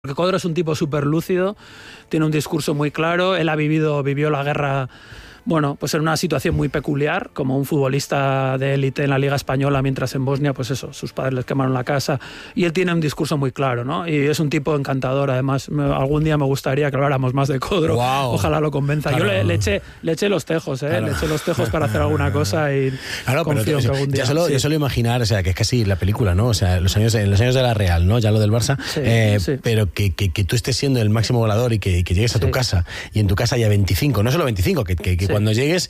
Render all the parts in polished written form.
Porque Kodro es un tipo súper lúcido, tiene un discurso muy claro, él vivió la guerra, bueno, pues en una situación muy peculiar, como un futbolista de élite en la Liga Española, mientras en Bosnia, pues eso, sus padres les quemaron la casa, y él tiene un discurso muy claro, ¿no? Y es un tipo encantador, además, algún día me gustaría que habláramos más de Kodro, wow. Ojalá lo convenza. Claro. Yo le eché los tejos, claro. Le eché los tejos para hacer alguna cosa y claro, confío en que algún día... Ya solo imaginar, o sea, que es casi la película, ¿no? O sea, los años de la Real, ¿no? Ya lo del Barça, sí. Pero que tú estés siendo el máximo goleador y que llegues a tu casa, y en tu casa haya 25, no solo 25, que cuando llegues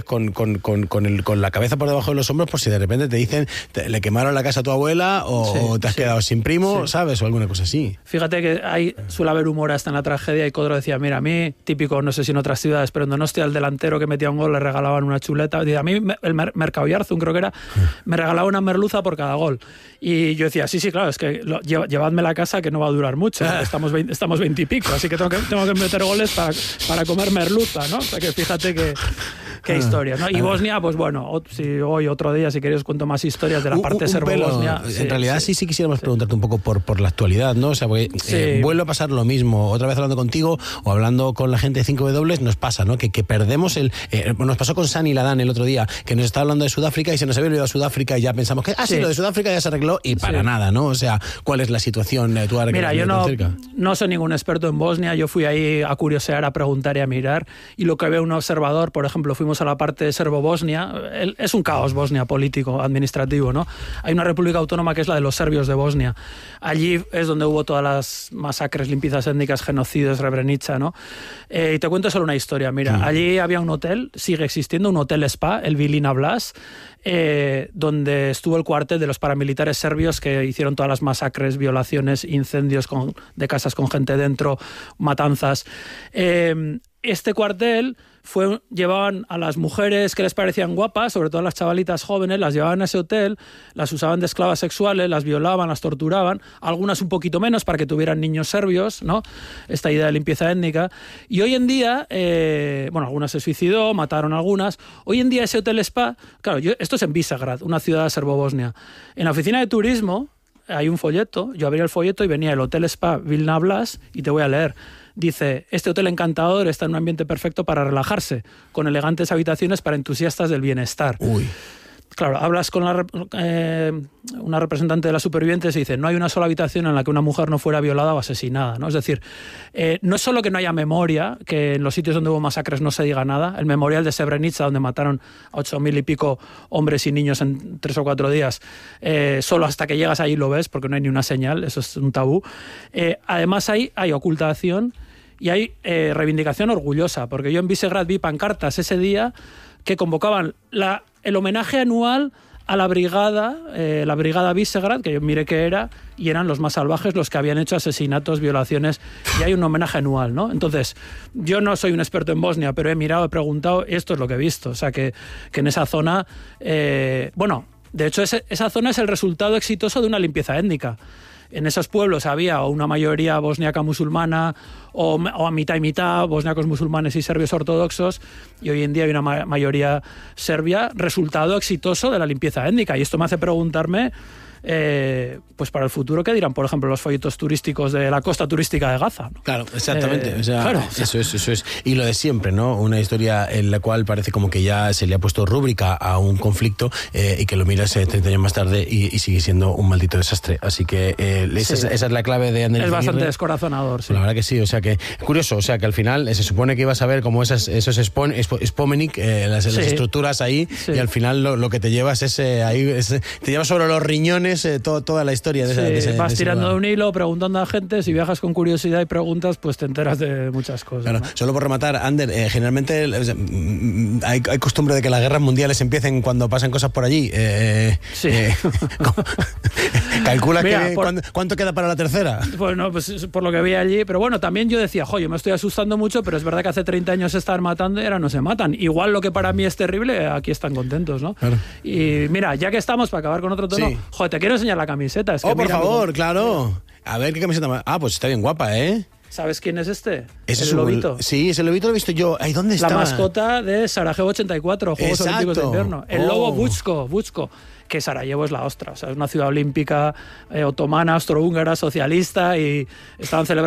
con la cabeza por debajo de los hombros por si de repente te dicen le quemaron la casa a tu abuela o te has quedado sin primo, ¿sabes? O alguna cosa así. Fíjate que suele haber humor hasta en la tragedia, y Kodro decía, mira, a mí, típico, no sé si en otras ciudades, pero en Donostia al delantero que metía un gol le regalaban una chuleta. A mí el Mercado Yarzun, creo que era, me regalaba una merluza por cada gol. Y yo decía, sí, claro, es que llevadme la casa que no va a durar mucho, estamos 20 y pico, así que tengo que meter goles para comer merluza, ¿no? O sea que fíjate qué historias, ¿no? Y Bosnia, pues bueno, si hoy otro día, si queréis, cuento más historias de la parte serbo-bosnia. En realidad sí quisiéramos preguntarte un poco por la actualidad, ¿no? O sea, porque vuelve a pasar lo mismo. Otra vez hablando contigo o hablando con la gente de 5W, nos pasa, ¿no? Que perdemos nos pasó con Sani Ladán el otro día, que nos estaba hablando de Sudáfrica y se nos había olvidado Sudáfrica y ya pensamos que, lo de Sudáfrica ya se arregló y para nada, ¿no? O sea, ¿cuál es la situación? Tú ahora Mira, yo no soy ningún experto en Bosnia, yo fui ahí a curiosear, a preguntar y a mirar, y lo que ve un observador, por ejemplo, fuimos a la parte serbo-bosnia, es un caos Bosnia político, administrativo, ¿no? Hay una república autónoma que es la de los serbios de Bosnia. Allí es donde hubo todas las masacres, limpiezas étnicas, genocidios, Srebrenica, ¿no? Y te cuento solo una historia. Mira, allí había un hotel, sigue existiendo, un hotel spa, el Vilina Blas, donde estuvo el cuartel de los paramilitares serbios que hicieron todas las masacres, violaciones, incendios de casas con gente dentro, matanzas. Este cuartel llevaban a las mujeres que les parecían guapas, sobre todo a las chavalitas jóvenes, las llevaban a ese hotel, las usaban de esclavas sexuales, las violaban, las torturaban, algunas un poquito menos para que tuvieran niños serbios, ¿no? Esta idea de limpieza étnica. Y hoy en día, algunas se suicidó, mataron a algunas. Hoy en día ese hotel spa, claro, esto es en Visegrad, una ciudad serbo-bosnia. En la oficina de turismo hay un folleto, yo abría el folleto y venía el hotel spa Vilna Blas, y te voy a leer. Dice, este hotel encantador está en un ambiente perfecto para relajarse, con elegantes habitaciones para entusiastas del bienestar. Uy. Claro, hablas con una representante de las supervivientes y dice, no hay una sola habitación en la que una mujer no fuera violada o asesinada, ¿no? Es decir, no es solo que no haya memoria, que en los sitios donde hubo masacres no se diga nada. El memorial de Srebrenica, donde mataron a 8.000 y pico hombres y niños en 3 o 4 días, solo hasta que llegas ahí lo ves, porque no hay ni una señal, eso es un tabú. Además hay ocultación y hay reivindicación orgullosa, porque yo en Visegrad vi pancartas ese día que convocaban el homenaje anual a la brigada Visegrad, que yo miré que era, y eran los más salvajes los que habían hecho asesinatos, violaciones, y hay un homenaje anual, ¿no? Entonces, yo no soy un experto en Bosnia, pero he mirado, he preguntado, esto es lo que he visto. O sea, que en esa zona, de hecho, esa zona es el resultado exitoso de una limpieza étnica. En esos pueblos había una mayoría bosniaca musulmana o a mitad y mitad, bosniacos musulmanes y serbios ortodoxos, y hoy en día hay una mayoría serbia, resultado exitoso de la limpieza étnica. Y esto me hace preguntarme, pues para el futuro, ¿qué dirán, por ejemplo, los folletos turísticos de la costa turística de Gaza, ¿no? Claro, exactamente. Claro. Eso es. Y lo de siempre, ¿no? Una historia en la cual parece como que ya se le ha puesto rúbrica a un conflicto y que lo miras 30 años más tarde y sigue siendo un maldito desastre. Así que esa es la clave de Ander. Es bastante descorazonador, sí. La verdad que sí, o sea que curioso, o sea que al final se supone que ibas a ver como esos Spomenik, las estructuras ahí, y al final lo que te llevas te llevas sobre los riñones toda la historia de ese vas tirando lugar. de un hilo, preguntando a gente, si viajas con curiosidad y preguntas, pues te enteras de muchas cosas. Claro, ¿no? Solo por rematar, Ander, generalmente hay costumbre de que las guerras mundiales empiecen cuando pasan cosas por allí. ¿Calculas cuánto queda para la tercera? Bueno, pues por lo que vi allí, pero bueno, también yo decía, yo me estoy asustando mucho, pero es verdad que hace 30 años se estaban matando y ahora no se matan. Igual lo que para mí es terrible, aquí están contentos, ¿no? Claro. Y mira, ya que estamos, para acabar con otro tono, te quiero enseñar la camiseta. Es que por favor, claro. A ver qué camiseta más. Pues está bien guapa, ¿eh? ¿Sabes quién es este? ¿Ese el es lobito. Sí, ese lobito lo he visto yo. ¿Ahí dónde está? La mascota de Sarajevo 84, Juegos Olímpicos de Invierno. El lobo Vučko, que Sarajevo es la ostra. O sea, es una ciudad olímpica otomana, austrohúngara, socialista, y estaban celebrando